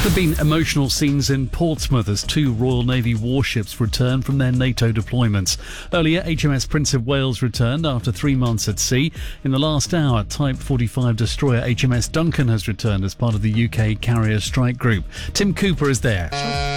There have been emotional scenes in Portsmouth as two Royal Navy warships returned from their NATO deployments. Earlier, HMS Prince of Wales returned after 3 months at sea. In the last hour, Type 45 destroyer HMS Duncan has returned as part of the UK Carrier Strike Group. Tim Cooper is there.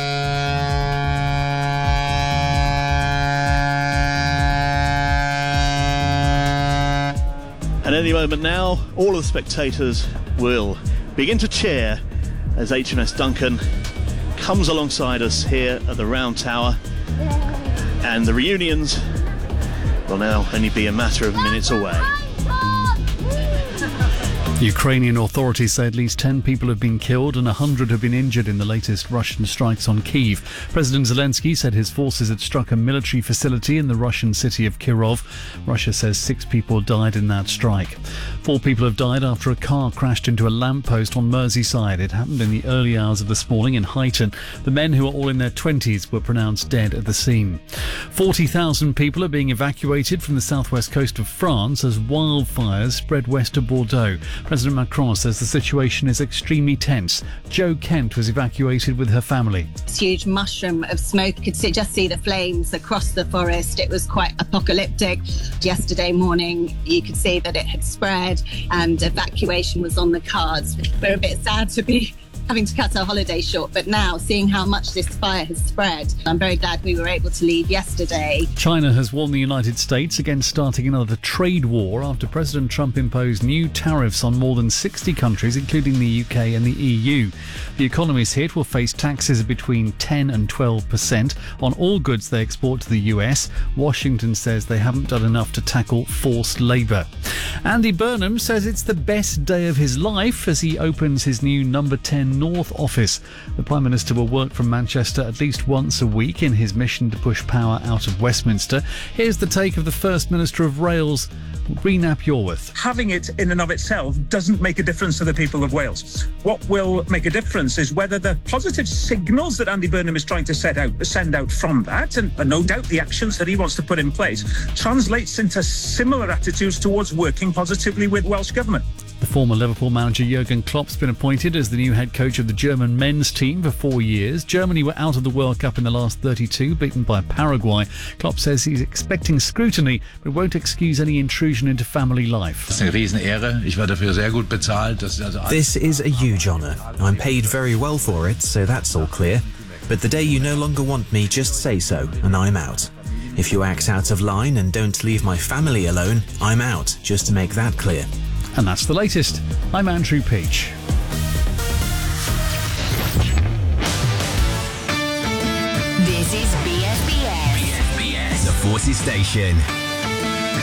And any moment now, all of the spectators will begin to cheer as HMS Duncan comes alongside us here at the Round Tower. And the reunions will now only be a matter of minutes away. Ukrainian authorities say at least 10 people have been killed and 100 have been injured in the latest Russian strikes on Kyiv. President Zelensky said his forces had struck a military facility in the Russian city of Kirov. Russia says 6 people died in that strike. 4 people have died after a car crashed into a lamppost on Merseyside. It happened in the early hours of this morning in Huyton. The men, who are all in their 20s, were pronounced dead at the scene. 40,000 people are being evacuated from the southwest coast of France as wildfires spread west of Bordeaux. President Macron says the situation is extremely tense. Jo Kent was evacuated with her family. This huge mushroom of smoke. You could just see the flames across the forest. It was quite apocalyptic. Yesterday morning, you could see that it had spread and evacuation was on the cards. We're a bit sad to be having to cut our holiday short, but now, seeing how much this fire has spread, I'm very glad we were able to leave yesterday. China has warned the United States against starting another trade war after President Trump imposed new tariffs on more than 60 countries, including the UK and the EU. The economies hit will face taxes of between 10 and 12% on all goods they export to the US. Washington says they haven't done enough to tackle forced labour. Andy Burnham says it's the best day of his life as he opens his new Number 10 North office. The Prime Minister will work from Manchester at least once a week in his mission to push power out of Westminster. Here's the take of the First Minister of Wales, Rhys Iorwerth. Having it in and of itself doesn't make a difference to the people of Wales. What will make a difference is whether the positive signals that Andy Burnham is trying to send out from that, and no doubt the actions that he wants to put in place, translates into similar attitudes towards working positively with Welsh Government. The former Liverpool manager Jurgen Klopp's been appointed as the new head coach of the German men's team for 4 years. Germany were out of the World Cup in the last 32, beaten by Paraguay. Klopp says he's expecting scrutiny, but won't excuse any intrusion into family life. This is a huge honour. I'm paid very well for it, so that's all clear. But the day you no longer want me, just say so, and I'm out. If you act out of line and don't leave my family alone, I'm out, just to make that clear. And that's the latest. I'm Andrew Peach. This is BSBS. The Forces Station.